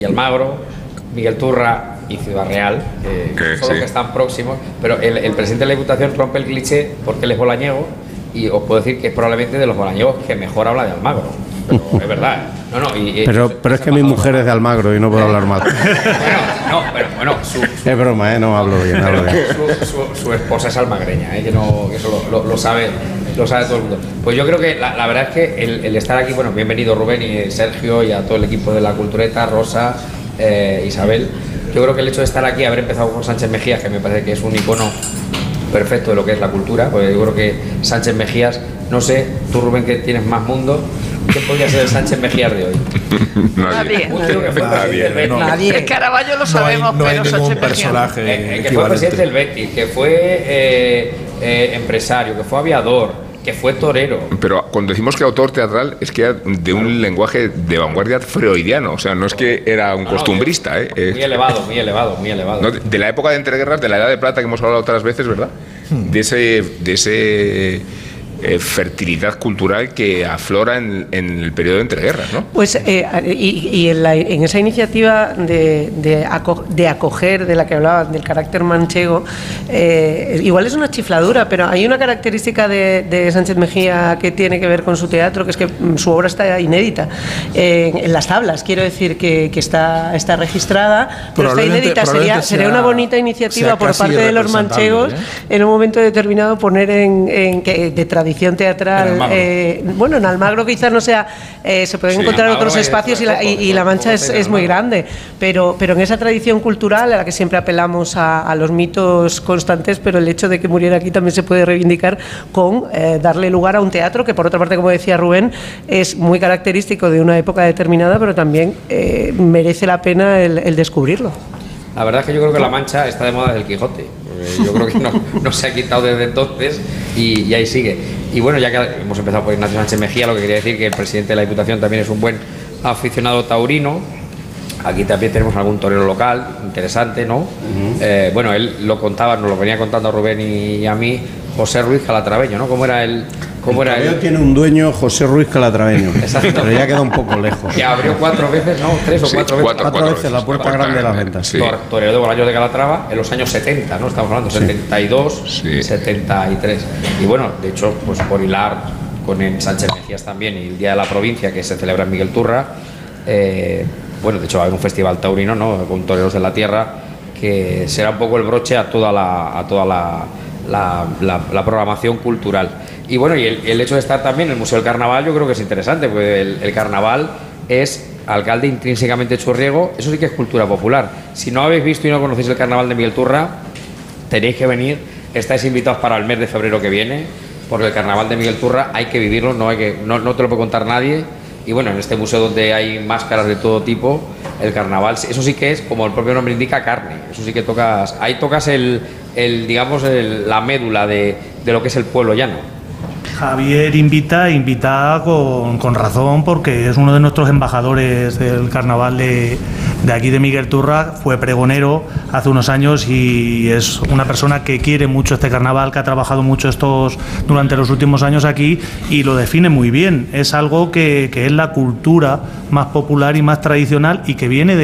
y Almagro, Miguel Turra y Ciudad Real, que son los que están próximos, pero el presidente de la Diputación rompe el cliché porque él es bolañego y os puedo decir que es probablemente de los bolañegos que mejor habla de Almagro, pero es verdad. Pero es que mi mujer es de Almagro y no puedo hablar mal. Es broma, no hablo bien. Su esposa es almagreña, que eso lo sabe todo el mundo. Pues yo creo que la verdad es que el estar aquí, bueno, bienvenido Rubén y Sergio y a todo el equipo de La Cultureta, Rosa, Isabel. Yo creo que el hecho de estar aquí, haber empezado con Sánchez Mejías, que me parece que es un icono perfecto de lo que es la cultura, porque yo creo que Sánchez Mejías, no sé, tú Rubén que tienes más mundo, ¿qué podría ser el Sánchez Mejías de hoy? Nadie. El Caravaggio lo sabemos, no hay pero ningún Sánchez personaje que fue presidente del Betis, que fue empresario, que fue aviador, que fue torero. Pero cuando decimos que autor teatral es que era de un lenguaje de vanguardia freudiano, o sea, no es que era un costumbrista. Muy elevado. No, de la época de entreguerras, de la Edad de Plata que hemos hablado otras veces, ¿verdad? De ese fertilidad cultural que aflora en el periodo de entreguerras, ¿no? Pues en esa iniciativa de acoger, de la que hablaba, del carácter manchego, igual es una chifladura, pero hay una característica de Sánchez Mejía que tiene que ver con su teatro, que es que su obra está inédita en las tablas, quiero decir que está registrada, pero está inédita. Sería una bonita iniciativa por parte de los manchegos en un momento determinado poner de tradición teatral, en Almagro quizás no sea, se pueden encontrar otros espacios y La Mancha es muy grande, pero en esa tradición cultural a la que siempre apelamos a los mitos constantes, pero el hecho de que muriera aquí también se puede reivindicar con darle lugar a un teatro que, por otra parte, como decía Rubén, es muy característico de una época determinada, pero también merece la pena el descubrirlo. La verdad es que yo creo que La Mancha está de moda desde el Quijote. Yo creo que no se ha quitado desde entonces y ahí sigue. Y bueno, ya que hemos empezado por Ignacio Sánchez Mejía, lo que quería decir que el presidente de la Diputación también es un buen aficionado taurino. Aquí también tenemos algún torero local interesante, ¿no? Bueno, él lo contaba, nos lo venía contando a Rubén y a mí, José Ruiz Calatraveño, ¿no? ¿Cómo era él? Tiene un dueño, José Ruiz Calatraveño. Exacto. Pero ya queda un poco lejos. Que abrió 4 veces, ¿no? 3 o 4 veces. Cuatro veces la puerta grande de las ventas. Sí. Torero de Bolaños de Calatrava en los años 70, ¿no? Estamos hablando, 72, 73. Y bueno, de hecho, pues por hilar con el Sánchez Mejías también y el Día de la Provincia que se celebra en Miguel Turra, bueno, de hecho va a haber un festival taurino, ¿no? Con toreros de la tierra, que será un poco el broche a toda la programación cultural. Y bueno, y el hecho de estar también en el Museo del Carnaval yo creo que es interesante, porque el carnaval es alcalde intrínsecamente churriego, eso sí que es cultura popular. Si no habéis visto y no conocéis el carnaval de Miguel Turra, tenéis que venir, estáis invitados para el mes de febrero que viene, porque el carnaval de Miguel Turra hay que vivirlo, no te lo puede contar nadie. Y bueno, en este museo donde hay máscaras de todo tipo, el carnaval, eso sí que es, como el propio nombre indica, carne. Eso sí que tocas la médula de lo que es el pueblo llano. Javier invita con razón, porque es uno de nuestros embajadores del carnaval de aquí de Miguel Turra, fue pregonero hace unos años y es una persona que quiere mucho este carnaval, que ha trabajado mucho durante los últimos años aquí y lo define muy bien. Es algo que es la cultura más popular y más tradicional y que viene de